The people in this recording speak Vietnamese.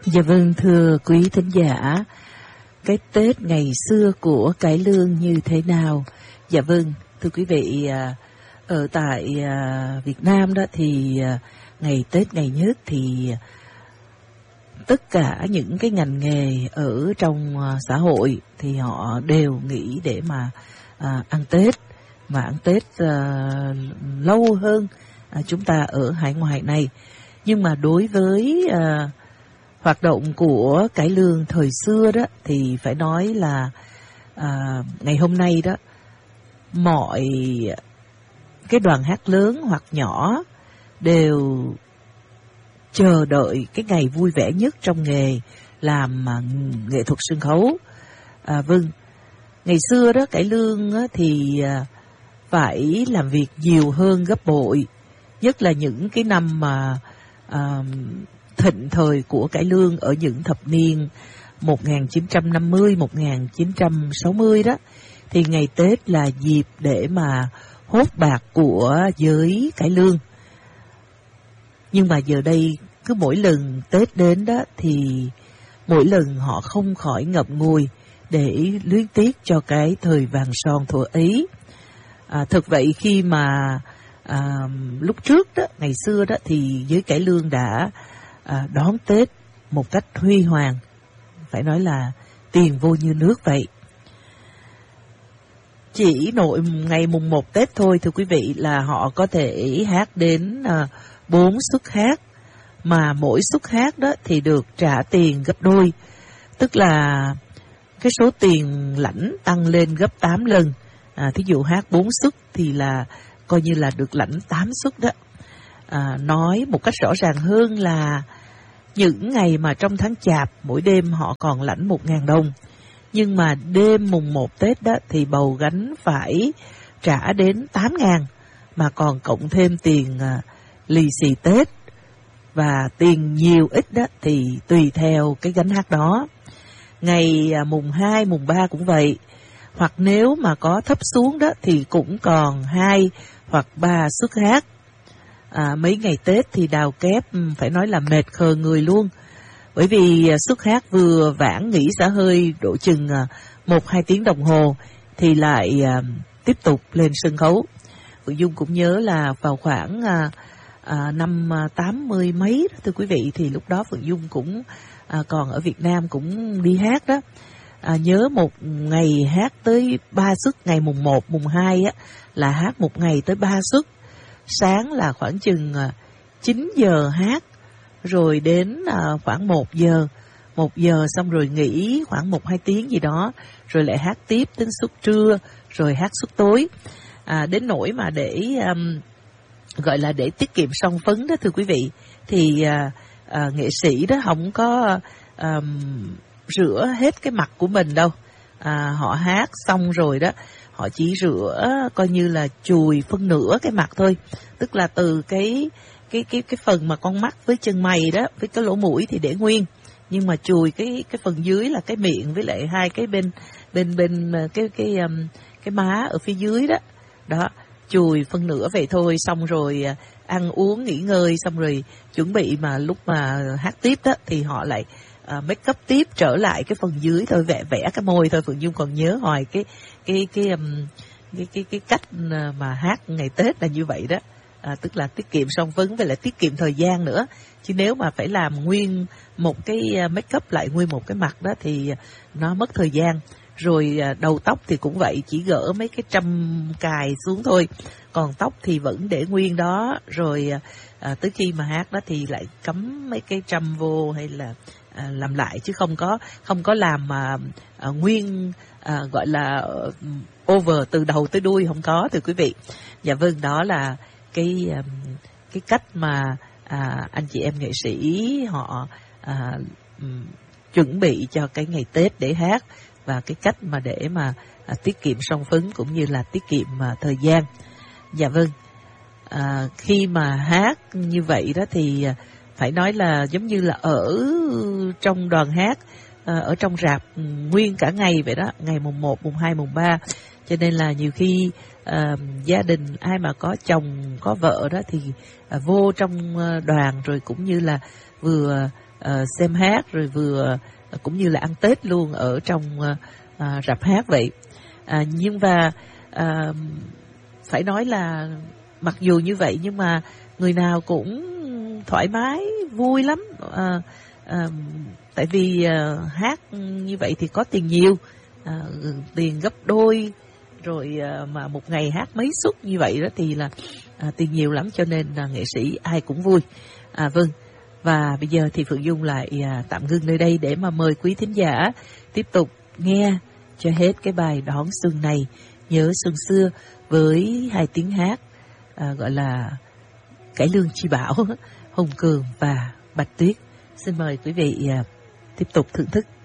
Dạ vâng, thưa quý thính giả, cái Tết ngày xưa của cải lương như thế nào? Dạ vâng, thưa quý vị, ở tại Việt Nam đó thì ngày Tết ngày nhất thì tất cả những cái ngành nghề ở trong xã hội thì họ đều nghĩ để mà ăn Tết, mà ăn Tết lâu hơn chúng ta ở hải ngoại này. Nhưng mà đối với hoạt động của cải lương thời xưa đó thì phải nói là ngày hôm nay đó, mọi cái đoàn hát lớn hoặc nhỏ đều chờ đợi cái ngày vui vẻ nhất trong nghề làm nghệ thuật sân khấu. Vâng, ngày xưa đó cải lương thì phải làm việc nhiều hơn gấp bội, nhất là những cái năm mà thịnh thời của cải lương ở những thập niên 1950, 1960 đó, thì ngày Tết là dịp để mà hốt bạc của giới cải lương. Nhưng mà giờ đây cứ mỗi lần Tết đến đó thì mỗi lần họ không khỏi ngậm ngùi để luyến tiếc cho cái thời vàng son thuở ấy. Thực vậy khi mà lúc trước đó, ngày xưa đó thì giới cải lương đã đón Tết một cách huy hoàng, phải nói là tiền vô như nước vậy. Chỉ nội ngày mùng 1 Tết thôi thưa quý vị là họ có thể hát đến 4 suất hát, mà mỗi suất hát đó thì được trả tiền gấp đôi, tức là cái số tiền lãnh tăng lên gấp 8 lần. Thí dụ hát 4 suất thì là coi như là được lãnh 8 suất đó. Nói một cách rõ ràng hơn là những ngày mà trong tháng Chạp mỗi đêm họ còn lãnh 1.000 đồng, nhưng mà đêm mùng 1 Tết đó thì bầu gánh phải trả đến 8.000, mà còn cộng thêm tiền lì xì Tết, và tiền nhiều ít đó thì tùy theo cái gánh hát đó. Ngày mùng 2, mùng 3 cũng vậy, hoặc nếu mà có thấp xuống đó thì cũng còn 2 hoặc 3 suất hát. Mấy ngày Tết thì đào kép phải nói là mệt khờ người luôn, bởi vì suất hát vừa vãn nghỉ xả hơi độ chừng 1-2 tiếng đồng hồ thì lại tiếp tục lên sân khấu. Phượng Dung cũng nhớ là vào khoảng năm 80 mấy đó, thưa quý vị, thì lúc đó Phượng Dung cũng còn ở Việt Nam cũng đi hát đó. Nhớ một ngày hát tới 3 suất, ngày mùng 1, mùng 2 á, là hát một ngày tới 3 suất. Sáng là khoảng chừng 9 giờ hát, rồi đến khoảng 1 giờ xong rồi nghỉ khoảng 1-2 tiếng gì đó, rồi lại hát tiếp đến suất trưa, rồi hát suất tối. Đến nỗi mà để gọi là để tiết kiệm son phấn đó thưa quý vị, thì nghệ sĩ đó không có rửa hết cái mặt của mình đâu. Họ hát xong rồi đó, họ chỉ rửa coi như là chùi phân nửa cái mặt thôi, tức là từ cái phần mà con mắt với chân mày đó, với cái lỗ mũi thì để nguyên, nhưng mà chùi cái phần dưới là cái miệng với lại hai cái bên cái má ở phía dưới đó. Đó, chùi phân nửa vậy thôi, xong rồi ăn uống nghỉ ngơi, xong rồi chuẩn bị mà lúc mà hát tiếp đó thì họ lại make up tiếp trở lại cái phần dưới thôi, vẽ cái môi thôi. Phượng Dung còn nhớ hoài cái cách mà hát ngày Tết là như vậy đó. Tức là tiết kiệm son phấn với lại tiết kiệm thời gian nữa, chứ nếu mà phải làm nguyên một cái make up lại nguyên một cái mặt đó thì nó mất thời gian. Rồi đầu tóc thì cũng vậy, chỉ gỡ mấy cái trâm cài xuống thôi, còn tóc thì vẫn để nguyên đó. Rồi tới khi mà hát đó thì lại cắm mấy cái trâm vô hay là làm lại, chứ không có làm mà nguyên gọi là over từ đầu tới đuôi, không có thưa quý vị. Dạ vâng, đó là cái cách mà anh chị em nghệ sĩ họ chuẩn bị cho cái ngày Tết để hát, và cái cách mà để mà tiết kiệm son phấn cũng như là tiết kiệm thời gian. Dạ vâng, khi mà hát như vậy đó thì phải nói là giống như là ở trong đoàn hát, ở trong rạp nguyên cả ngày vậy đó, ngày mùng 1, mùng 2, mùng 3. Cho nên là nhiều khi gia đình ai mà có chồng có vợ đó thì vô trong đoàn, rồi cũng như là vừa xem hát rồi vừa cũng như là ăn Tết luôn ở trong rạp hát vậy. Nhưng mà phải nói là mặc dù như vậy nhưng mà người nào cũng thoải mái vui lắm, tại vì hát như vậy thì có tiền nhiều, tiền gấp đôi rồi, mà một ngày hát mấy suất như vậy đó thì là tiền nhiều lắm, cho nên nghệ sĩ ai cũng vui. Vâng, và bây giờ thì Phượng Dung lại tạm ngưng nơi đây để mà mời quý thính giả tiếp tục nghe cho hết cái bài Đón Xuân này, Nhớ Xuân Xưa, với hai tiếng hát gọi là Cải Lương Chi Bảo, Hùng Cường và Bạch Tuyết. Xin mời quý vị tiếp tục thưởng thức.